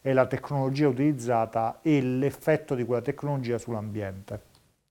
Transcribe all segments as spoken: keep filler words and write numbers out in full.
è la tecnologia utilizzata e l'effetto di quella tecnologia sull'ambiente.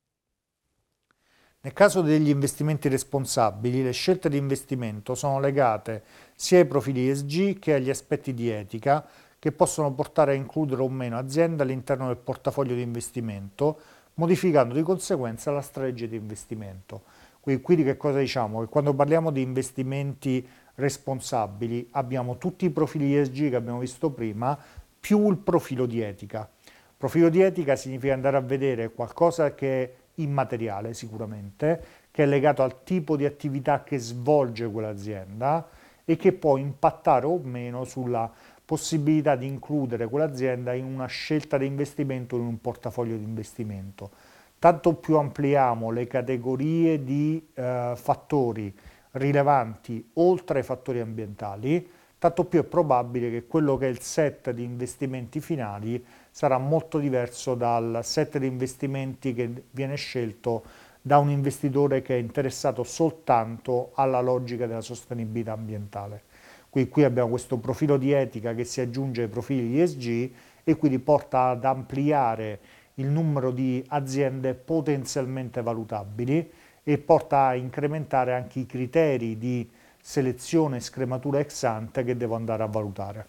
Nel caso degli investimenti responsabili, le scelte di investimento sono legate sia ai profili E S G che agli aspetti di etica che possono portare a includere o meno aziende all'interno del portafoglio di investimento, modificando di conseguenza la strategia di investimento. Quindi, quindi che cosa diciamo? Che quando parliamo di investimenti responsabili abbiamo tutti i profili E S G che abbiamo visto prima, più il profilo di etica. Profilo di etica significa andare a vedere qualcosa che è immateriale sicuramente, che è legato al tipo di attività che svolge quell'azienda e che può impattare o meno sulla possibilità di includere quell'azienda in una scelta di investimento, in un portafoglio di investimento. Tanto più ampliamo le categorie di eh, fattori rilevanti oltre ai fattori ambientali, tanto più è probabile che quello che è il set di investimenti finali sarà molto diverso dal set di investimenti che viene scelto da un investitore che è interessato soltanto alla logica della sostenibilità ambientale. Qui, qui abbiamo questo profilo di etica che si aggiunge ai profili E S G e quindi porta ad ampliare il numero di aziende potenzialmente valutabili e porta a incrementare anche i criteri di selezione e scrematura ex ante che devo andare a valutare.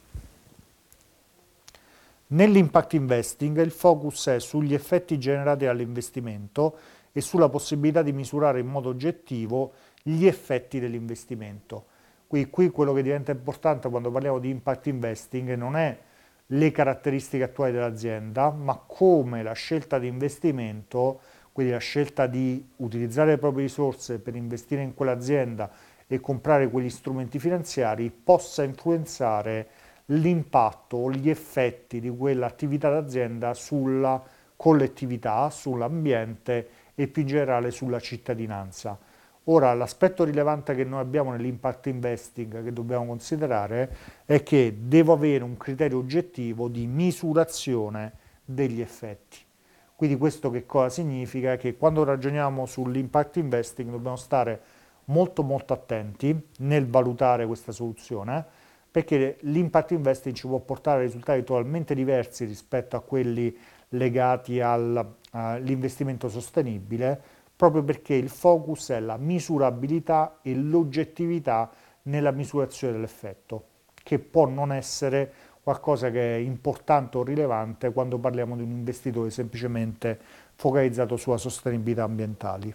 Nell'impact investing il focus è sugli effetti generati dall'investimento e sulla possibilità di misurare in modo oggettivo gli effetti dell'investimento. Qui, qui quello che diventa importante quando parliamo di impact investing non è le caratteristiche attuali dell'azienda, ma come la scelta di investimento, quindi la scelta di utilizzare le proprie risorse per investire in quell'azienda e comprare quegli strumenti finanziari, possa influenzare l'impatto o gli effetti di quell'attività d'azienda sulla collettività, sull'ambiente e più in generale sulla cittadinanza. Ora, l'aspetto rilevante che noi abbiamo nell'impact investing che dobbiamo considerare è che devo avere un criterio oggettivo di misurazione degli effetti. Quindi questo che cosa significa? Che quando ragioniamo sull'impact investing dobbiamo stare molto molto attenti nel valutare questa soluzione, perché l'impact investing ci può portare a risultati totalmente diversi rispetto a quelli legati al, all'investimento sostenibile, proprio perché il focus è la misurabilità e l'oggettività nella misurazione dell'effetto, che può non essere qualcosa che è importante o rilevante quando parliamo di un investitore semplicemente focalizzato sulla sostenibilità ambientale.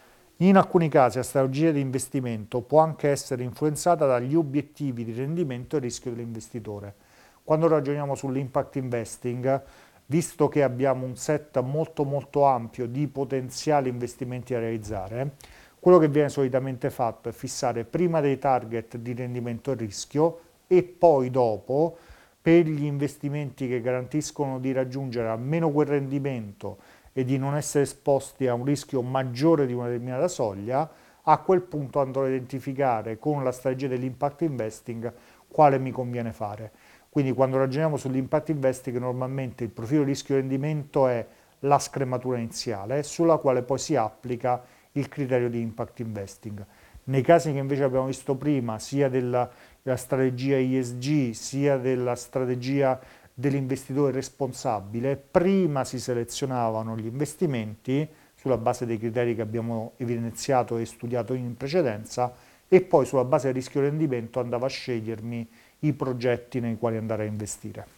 In alcuni casi la strategia di investimento può anche essere influenzata dagli obiettivi di rendimento e rischio dell'investitore. Quando ragioniamo sull'impact investing, visto che abbiamo un set molto molto ampio di potenziali investimenti da realizzare, quello che viene solitamente fatto è fissare prima dei target di rendimento e rischio e poi dopo, per gli investimenti che garantiscono di raggiungere almeno quel rendimento e di non essere esposti a un rischio maggiore di una determinata soglia, a quel punto andrò a identificare con la strategia dell'impact investing quale mi conviene fare. Quindi quando ragioniamo sull'impact investing normalmente il profilo rischio-rendimento è la scrematura iniziale sulla quale poi si applica il criterio di impact investing. Nei casi che invece abbiamo visto prima, sia della, della strategia E S G sia della strategia dell'investitore responsabile, prima si selezionavano gli investimenti sulla base dei criteri che abbiamo evidenziato e studiato in precedenza e poi sulla base del rischio rendimento andavo a scegliermi i progetti nei quali andare a investire.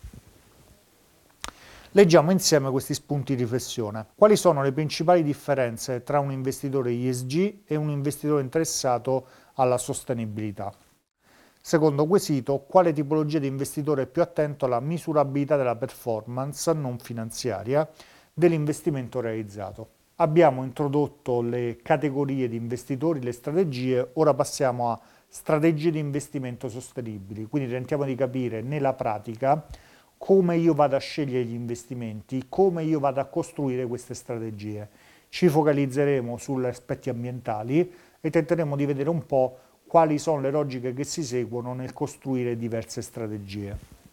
Leggiamo insieme questi spunti di riflessione. Quali sono le principali differenze tra un investitore E S G e un investitore interessato alla sostenibilità? Secondo quesito, quale tipologia di investitore è più attento alla misurabilità della performance non finanziaria dell'investimento realizzato? Abbiamo introdotto le categorie di investitori, le strategie, ora passiamo a strategie di investimento sostenibili, quindi tentiamo di capire nella pratica come io vado a scegliere gli investimenti, come io vado a costruire queste strategie. Ci focalizzeremo sugli aspetti ambientali e tenteremo di vedere un po' quali sono le logiche che si seguono nel costruire diverse strategie.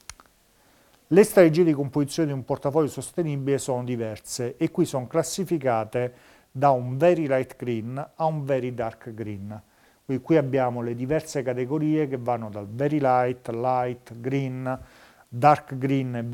Le strategie di composizione di un portafoglio sostenibile sono diverse e qui sono classificate da un very light green a un very dark green. Qui, qui abbiamo le diverse categorie che vanno dal very light, light, green, dark green e